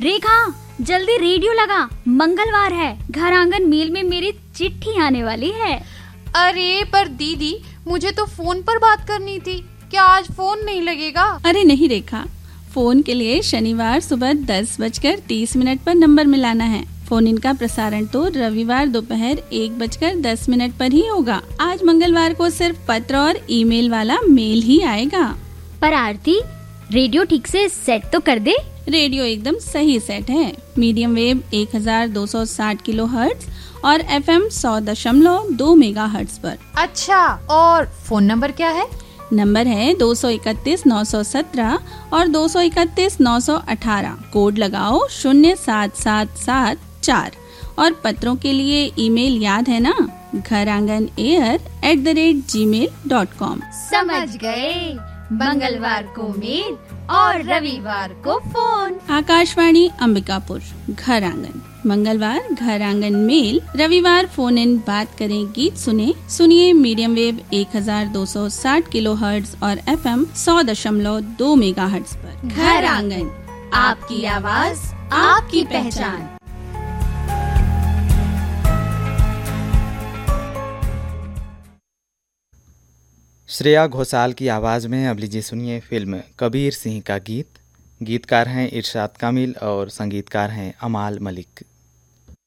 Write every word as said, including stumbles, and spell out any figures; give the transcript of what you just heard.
रेखा जल्दी रेडियो लगा, मंगलवार है, घर आंगन मेल में मेरी चिट्ठी आने वाली है। अरे पर दीदी, मुझे तो फोन पर बात करनी थी, क्या आज फोन नहीं लगेगा? अरे नहीं रेखा, फोन के लिए शनिवार सुबह दस बजकर तीस मिनट पर नंबर मिलाना है। फोन इन का प्रसारण तो रविवार दोपहर एक बजकर दस मिनट पर ही होगा। आज मंगलवार को सिर्फ पत्र और ईमेल वाला मेल ही आएगा। पर आरती, रेडियो ठीक से सेट तो कर दे। रेडियो एकदम सही सेट है। मीडियम वेव एक हज़ार दो सौ साठ किलो हर्ट्ज और एफएम सौ दशमलव दो मेगा हर्ट्ज पर। अच्छा, और फोन नंबर क्या है? नंबर है दो सौ इकतीस नौ सौ सत्रह और दो सौ इकतीस नौ सौ अठारह। कोड लगाओ शून्य सात सात सात चार। और पत्रों के लिए ईमेल याद है ना, घर आंगन air at the rate ji mail dot com. समझ गए, मंगलवार को मेल और रविवार को फोन। आकाशवाणी अंबिकापुर, घर आंगन। मंगलवार घर आंगन मेल, रविवार फोन इन बात करें गीत सुने। सुनिए मीडियम वेव एक हज़ार दो सौ साठ किलो हर्ट्ज और एफएम सौ दशमलव दो मेगा हर्ट्ज पर। घर आंगन, आपकी आवाज, आपकी पहचान। श्रेया घोषाल की आवाज़ में अब लीजिए सुनिए फिल्म कबीर सिंह का गीत। गीतकार हैं इरशाद कामिल और संगीतकार हैं अमाल मलिक।